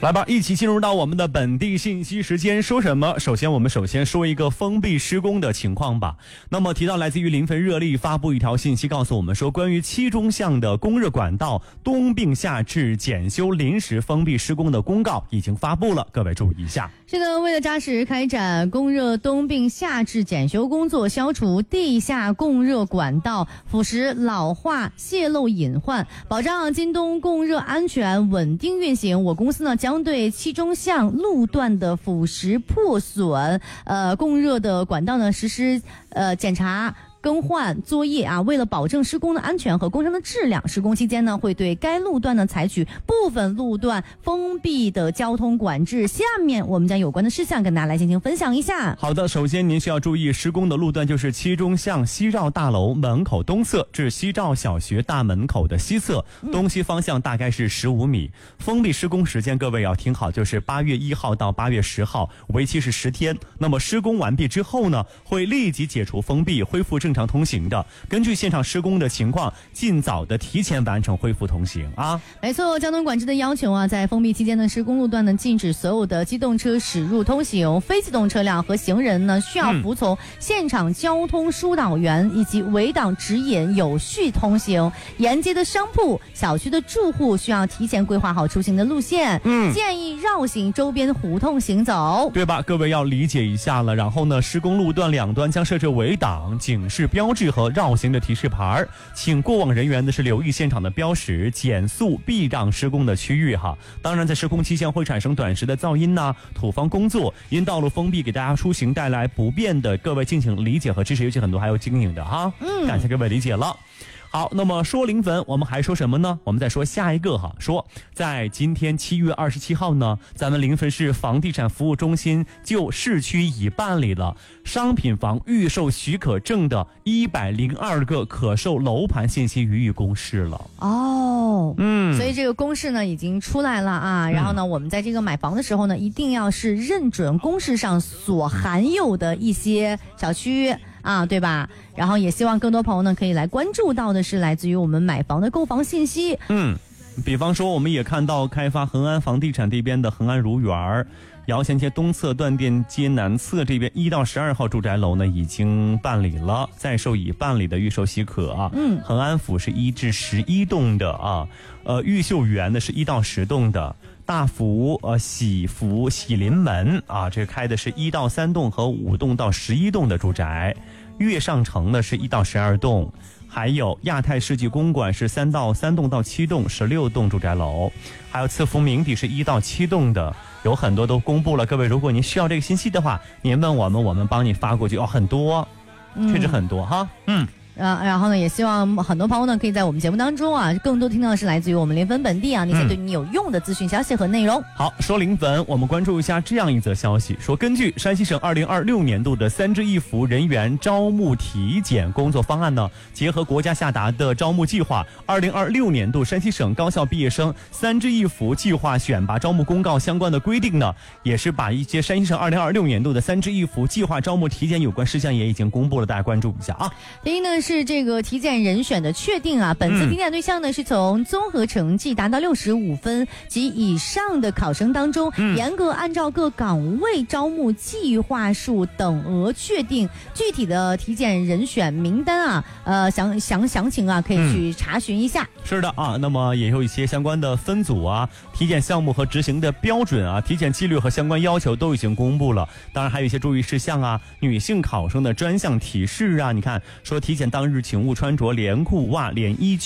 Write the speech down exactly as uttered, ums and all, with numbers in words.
来吧，一起进入到我们的本地信息时间。说什么？首先我们首先说一个封闭施工的情况吧。那么提到来自于临汾热力发布一条信息，告诉我们说，关于七中项的供热管道冬并夏至检修临时封闭施工的公告已经发布了，各位注意一下。 是的，为了扎实开展供热冬并夏至检修工作，消除地下供热管道腐蚀老化泄漏隐患，保障今冬供热安全稳定运行，我公司呢将对七中项路段的腐蚀破损呃供热的管道呢实施呃检查更换作业啊，为了保证施工的安全和工程的质量，施工期间呢会对该路段呢采取部分路段封闭的交通管制。下面我们将有关的事项跟大家来进行分享一下。 好的，首先您需要注意施工的路段就是七中项西绕大楼门口东侧至西绕小学大门口的西侧，东西方向大概是十五米。封闭施工时间各位要听好，就是八月一号到八月十号，为期是十天。那么施工完毕之后呢，会立即解除封闭，恢复正常通行的。根据现场施工的情况，尽早的提前完成恢复通行啊。 没错，交通管制的要求啊，在封闭期间的施工路段呢，禁止所有的机动车驶入通行，非机动车辆和行人呢需要服从现场交通疏导员以及围挡指引，有序通行。沿街的商铺、小区的住户需要提前规划好出行的路线，嗯，建议绕行周边胡同行走， 对吧？各位要理解一下了。然后呢，施工路段两端将设置围挡、警示标志和绕行的提示牌，请过往人员的是留意现场的标识，减速避让施工的区域哈。当然，在施工期间会产生短时的噪音呐、啊，土方工作因道路封闭给大家出行带来不便的，各位敬请理解和支持，尤其很多还有经营的哈，嗯，感谢各位理解了。好，那么说临汾，我们还说什么呢？我们再说下一个哈，说在今天七月二十七号呢，咱们临汾市房地产服务中心就市区已办理了商品房预售许可证的一百零二个可售楼盘信息予以公示了。 哦，嗯，所以这个公示呢已经出来了啊。然后呢，嗯、我们在这个买房的时候呢，一定要是认准公示上所含有的一些小区。啊，对吧？然后也希望更多朋友呢可以来关注到的是来自于我们买房的购房信息。 嗯，比方说我们也看到开发恒安房地产这边的恒安如园、姚贤街东侧断电街南侧这边一到十二号住宅楼呢已经办理了在售已办理的预售许可啊。嗯，恒安府是一至十一栋的啊，呃，玉秀园呢是一到十栋的。大福、呃喜福、喜临门啊，这开的是一到三栋和五栋到十一栋的住宅。悦上城呢是一到十二栋，还有亚太世纪公馆是三到三栋到七栋，十六栋住宅楼，还有赐福名邸是一到七栋的，有很多都公布了。各位，如果您需要这个信息的话，您问我们，我们帮你发过去哦，很多，确实很多哈，嗯。 呃，然后呢，也希望很多朋友呢，可以在我们节目当中啊，更多听到的是来自于我们临汾本地啊那些对你有用的资讯消息和内容。嗯、 好，说临汾，我们关注一下这样一则消息，说根据山西省二零二六年度的三支一扶人员招募体检工作方案呢，结合国家下达的招募计划，二零二六年度山西省高校毕业生三支一扶计划选拔招募公告相关的规定呢，也是把一些山西省二零二六年度的三支一扶计划招募体检有关事项也已经公布了，大家关注一下啊。 第一呢。是这个体检人选的确定啊，本次体检对象呢、嗯、是从综合成绩达到六十五分及以上的考生当中，嗯、严格按照各岗位招募计划数等额确定具体的体检人选名单啊，呃详详详情啊可以去查询一下。 嗯、是的啊，那么也有一些相关的分组啊、体检项目和执行的标准啊、体检纪律和相关要求都已经公布了。当然还有一些注意事项啊，女性考生的专项提示啊，你看说体检当日请勿穿着连裤袜、连衣裙。